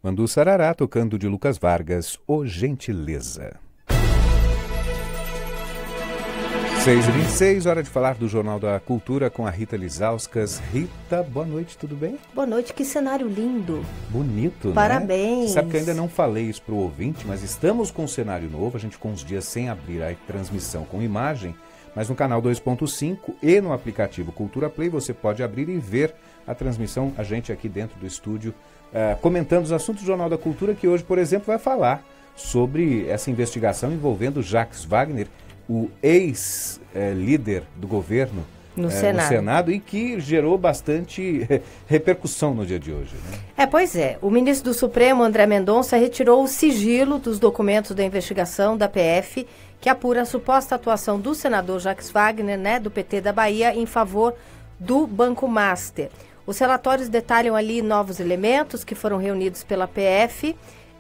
Mandu Sarará tocando de Lucas Vargas, O Gentileza. 6h26, hora de falar do Jornal da Cultura com a Rita Lizauskas. Rita, boa noite, tudo bem? Boa noite, que cenário lindo. Bonito, Parabéns. Né? Sabe que eu ainda não falei isso para o ouvinte, mas estamos com um cenário novo, a gente com uns dias sem abrir a transmissão com imagem, mas no canal 2.5 e no aplicativo Cultura Play você pode abrir e ver a transmissão, a gente aqui dentro do estúdio, comentando os assuntos do Jornal da Cultura, que hoje, por exemplo, vai falar sobre essa investigação envolvendo Jacques Wagner, o ex-líder do governo no Senado e que gerou bastante repercussão no dia de hoje. Né? Pois é. O ministro do Supremo, André Mendonça, retirou o sigilo dos documentos da investigação da PF que apura a suposta atuação do senador Jacques Wagner, né, do PT da Bahia, em favor do Banco Master. Os relatórios detalham ali novos elementos que foram reunidos pela PF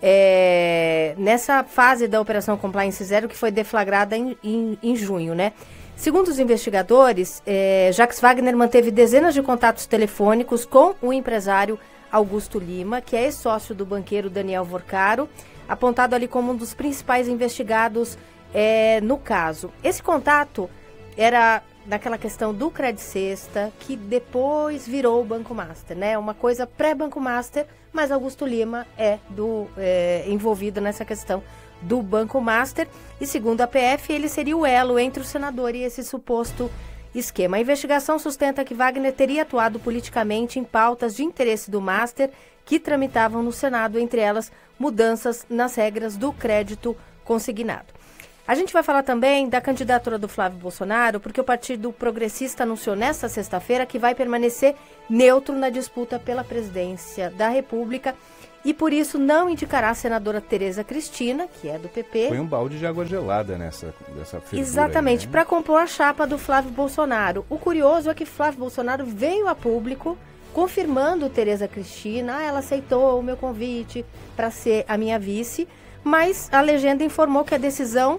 nessa fase da Operação Compliance Zero, que foi deflagrada em junho, né? Segundo os investigadores, Jacques Wagner manteve dezenas de contatos telefônicos com o empresário Augusto Lima, que é ex-sócio do banqueiro Daniel Vorcaro, apontado ali como um dos principais investigados no caso. Esse contato era naquela questão do Credit Sexta, que depois virou o Banco Master, né? Uma coisa pré-Banco Master, mas Augusto Lima é envolvido nessa questão do Banco Master. E segundo a PF, ele seria o elo entre o senador e esse suposto esquema. A investigação sustenta que Wagner teria atuado politicamente em pautas de interesse do Master que tramitavam no Senado, entre elas mudanças nas regras do crédito consignado. A gente vai falar também da candidatura do Flávio Bolsonaro, porque o Partido Progressista anunciou nesta sexta-feira que vai permanecer neutro na disputa pela presidência da República e, por isso, não indicará a senadora Tereza Cristina, que é do PP. Foi um balde de água gelada nessa figura. Exatamente, aí, né? Para compor a chapa do Flávio Bolsonaro. O curioso é que Flávio Bolsonaro veio a público confirmando Tereza Cristina. Ela aceitou o meu convite para ser a minha vice, mas a legenda informou que a decisão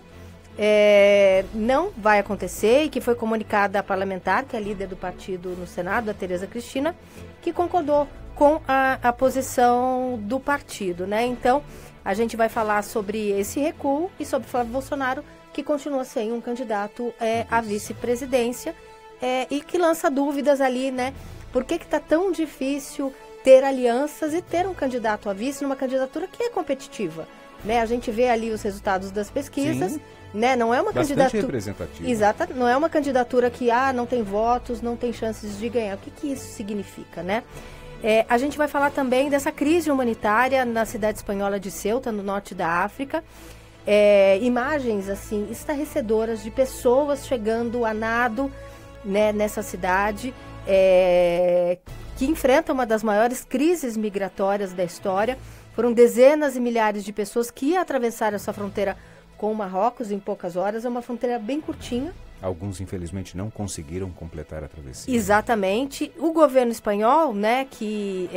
não vai acontecer e que foi comunicada a parlamentar, que é líder do partido no Senado, a Tereza Cristina, que concordou com a posição do partido, né? Então, a gente vai falar sobre esse recuo e sobre Flávio Bolsonaro, que continua sendo um candidato à vice-presidência e que lança dúvidas ali, né? Por que está tão difícil ter alianças e ter um candidato a vice numa candidatura que é competitiva? Né? A gente vê ali os resultados das pesquisas. Sim. Né? Não é uma candidatura representativa. Exata, não é uma candidatura que não tem votos, não tem chances de ganhar. O que isso significa, né? A gente vai falar também dessa crise humanitária na cidade espanhola de Ceuta, no norte da África. Imagens assim estarrecedoras de pessoas chegando a nado, né, nessa cidade, que enfrenta uma das maiores crises migratórias da história. Foram dezenas e milhares de pessoas que atravessaram essa fronteira com o Marrocos em poucas horas. É uma fronteira bem curtinha. Alguns, infelizmente, não conseguiram completar a travessia. Exatamente. O governo espanhol, né, que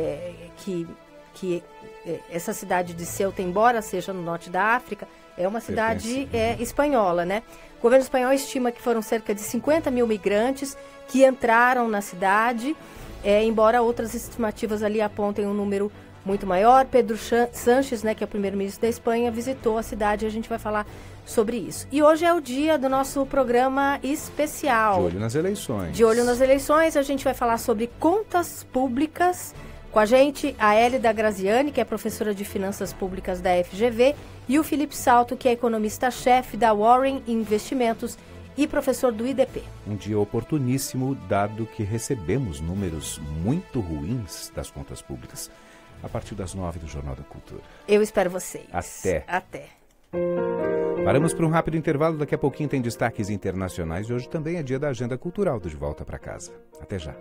essa cidade de Ceuta, embora seja no norte da África, é uma cidade espanhola, né? O governo espanhol estima que foram cerca de 50 mil migrantes que entraram na cidade, embora outras estimativas ali apontem um número muito maior. Pedro Sánchez, né, que é o primeiro-ministro da Espanha, visitou a cidade e a gente vai falar sobre isso. E hoje é o dia do nosso programa especial. De olho nas eleições. De olho nas eleições, a gente vai falar sobre contas públicas. Com a gente, a Hélida Graziani, que é professora de Finanças Públicas da FGV, e o Felipe Salto, que é economista-chefe da Warren Investimentos e professor do IDP. Um dia oportuníssimo, dado que recebemos números muito ruins das contas públicas. A partir das 9 do Jornal da Cultura. Eu espero vocês. Até. Paramos para um rápido intervalo. Daqui a pouquinho tem destaques internacionais. E hoje também é dia da Agenda Cultural do De Volta para Casa. Até já.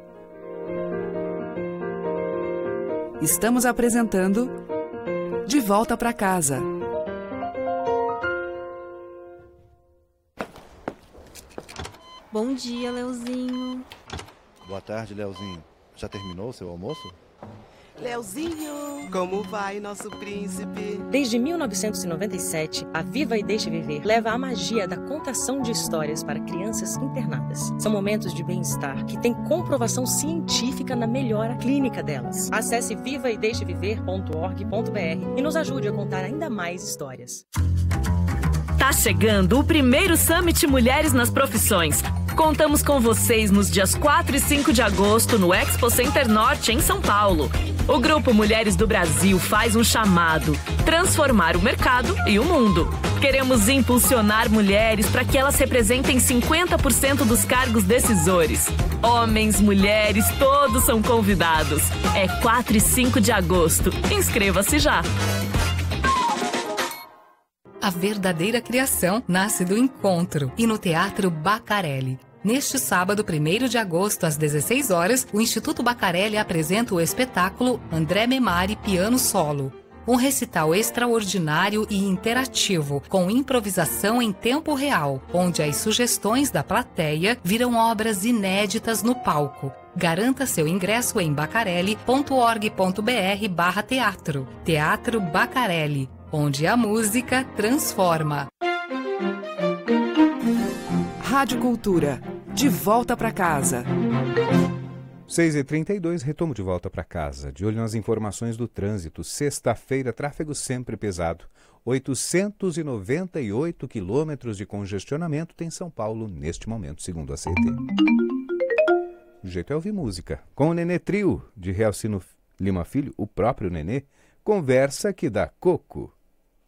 Estamos apresentando De Volta para Casa. Bom dia, Leozinho. Boa tarde, Leozinho. Já terminou o seu almoço? Leozinho, como vai, nosso príncipe? Desde 1997, a Viva e Deixe Viver leva a magia da contação de histórias para crianças internadas. São momentos de bem-estar que têm comprovação científica na melhora clínica delas. Acesse vivaedecheviver.org.br e nos ajude a contar ainda mais histórias. Tá chegando o primeiro Summit Mulheres nas Profissões. Contamos com vocês nos dias 4 e 5 de agosto no Expo Center Norte, em São Paulo. O Grupo Mulheres do Brasil faz um chamado: transformar o mercado e o mundo. Queremos impulsionar mulheres para que elas representem 50% dos cargos decisores. Homens, mulheres, todos são convidados. É 4 e 5 de agosto. Inscreva-se já! A verdadeira criação nasce do encontro e no Teatro Bacarelli. Neste sábado, 1º de agosto, às 16 horas, o Instituto Bacarelli apresenta o espetáculo André Memari Piano Solo. Um recital extraordinário e interativo, com improvisação em tempo real, onde as sugestões da plateia viram obras inéditas no palco. Garanta seu ingresso em bacarelli.org.br/teatro. Teatro Bacarelli, onde a música transforma. Rádio Cultura, de volta para casa. 6h32, retomo de volta para casa. De olho nas informações do trânsito. Sexta-feira, tráfego sempre pesado. 898 quilômetros de congestionamento tem São Paulo neste momento, segundo a CET. O jeito é ouvir música. Com o Nenê Trio, de Realcino Lima Filho, o próprio Nenê, conversa que dá coco.